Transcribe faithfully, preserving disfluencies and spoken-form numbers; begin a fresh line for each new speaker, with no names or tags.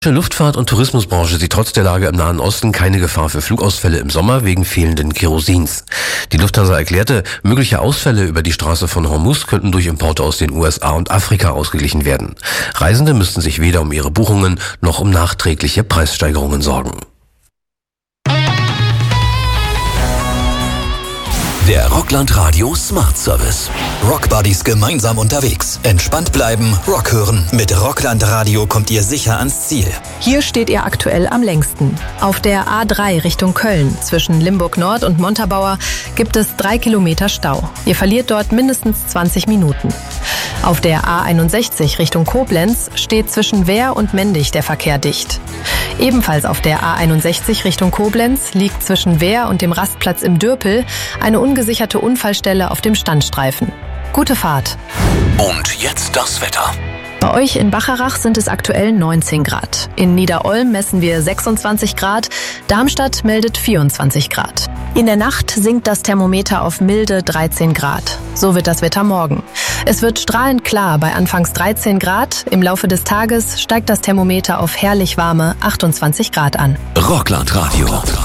Die Luftfahrt- und Tourismusbranche sieht trotz der Lage im Nahen Osten keine Gefahr für Flugausfälle im Sommer wegen fehlenden Kerosins. Die Lufthansa erklärte, mögliche Ausfälle über die Straße von Hormuz könnten durch Importe aus den U S A und Afrika ausgeglichen werden. Reisende müssten sich weder um ihre Buchungen noch um nachträgliche Preissteigerungen sorgen.
Der Rockland Radio Smart Service. Rockbuddies gemeinsam unterwegs. Entspannt bleiben, Rock hören. Mit Rockland Radio kommt ihr sicher ans Ziel.
Hier steht ihr aktuell am längsten. Auf der A drei Richtung Köln zwischen Limburg Nord und Montabaur gibt es drei Kilometer Stau. Ihr verliert dort mindestens zwanzig Minuten. Auf der A einundsechzig Richtung Koblenz steht zwischen Wehr und Mendig der Verkehr dicht. Ebenfalls auf der A einundsechzig Richtung Koblenz liegt zwischen Wehr und dem Rastplatz im Dürpel eine ungesicherte Unfallstelle auf dem Standstreifen. Gute Fahrt.
Und jetzt das Wetter.
Bei euch in Bacharach sind es aktuell neunzehn Grad. In Niederolm messen wir sechsundzwanzig Grad. Darmstadt meldet vierundzwanzig Grad. In der Nacht sinkt das Thermometer auf milde dreizehn Grad. So wird das Wetter morgen. Es wird strahlend klar bei anfangs dreizehn Grad. Im Laufe des Tages steigt das Thermometer auf herrlich warme achtundzwanzig Grad an.
Rockland Radio.